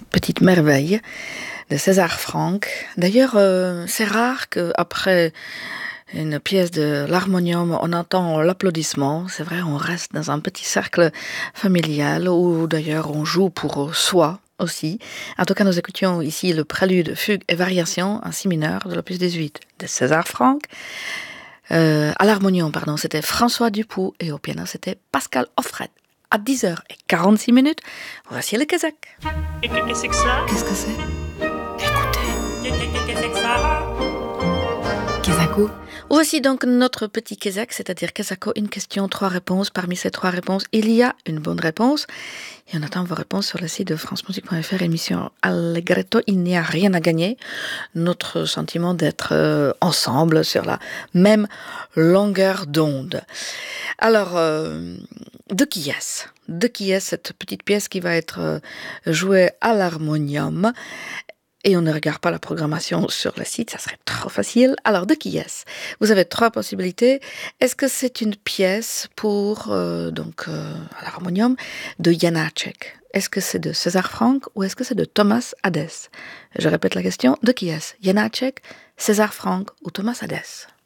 petite merveille de César Franck. D'ailleurs, c'est rare qu'après une pièce de l'harmonium, on entend l'applaudissement. C'est vrai, on reste dans un petit cercle familial où d'ailleurs on joue pour soi aussi. En tout cas, nous écoutions ici le prélude, fugue et variation en si mineur de l'opus 18 de César Franck. À l'harmonium, c'était François Dupoux et au piano, c'était Pascal Offred. À 10h46, voici le Kazakh. Qu'est-ce que c'est que ça? Qu'est-ce que c'est? Écoutez. Qu'est-ce que c'est que ça? Kezako. Voici donc notre petit Kazakh, c'est-à-dire Kezako, une question, 3 réponses. Parmi ces 3 réponses, il y a une bonne réponse. Et on attend vos réponses sur le site de francemusique.fr, émission Allegretto. Il n'y a rien à gagner. Notre sentiment d'être ensemble sur la même longueur d'onde. Alors, de qui est-ce? De qui est cette petite pièce qui va être jouée à l'harmonium? Et on ne regarde pas la programmation sur le site, ça serait trop facile. Alors, de qui est-ce? Vous avez 3 possibilités. Est-ce que c'est une pièce pour, à l'harmonium, de Janáček? Est-ce que c'est de César Franck ou est-ce que c'est de Thomas Hadès? Je répète la question, de qui est-ce? Janáček, César Franck ou Thomas Hadès?